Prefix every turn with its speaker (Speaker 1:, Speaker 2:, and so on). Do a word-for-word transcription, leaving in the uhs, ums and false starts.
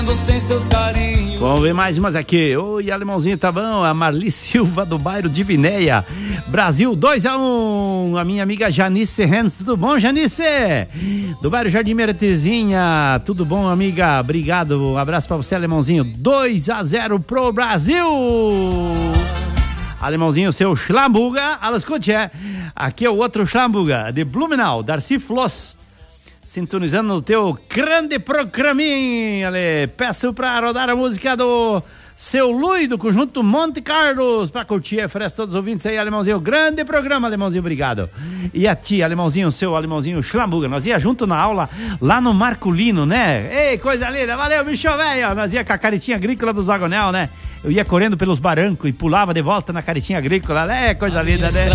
Speaker 1: sem seus carinhos.
Speaker 2: Vamos ver mais umas aqui. Oi, alemãozinho, tá bom? A Marli Silva do bairro Divinéia. Brasil dois a um. A minha amiga Janice Renz. Tudo bom, Janice? Do bairro Jardim Meretezinha. Tudo bom, amiga? Obrigado. Um abraço pra você, alemãozinho. dois a zero pro Brasil. Alemãozinho, seu Schlambuga. Alles gut, é? Aqui é o outro Schlambuga, de Blumenau, Darcy Floss. Sintonizando o teu grande programinha, Ale. Peço pra rodar a música do Seu Lui, do conjunto Monte Carlos, pra curtir, oferece todos os ouvintes aí, alemãozinho. Grande programa, alemãozinho, obrigado. E a ti, alemãozinho, seu alemãozinho Schlambuga. Nós ia junto na aula lá no Marculino, né? Ei, coisa linda, valeu, bicho velho. Nós ia com a caretinha agrícola do Zagonel, né? Eu ia correndo pelos barrancos e pulava de volta na caretinha agrícola. É, coisa linda, né?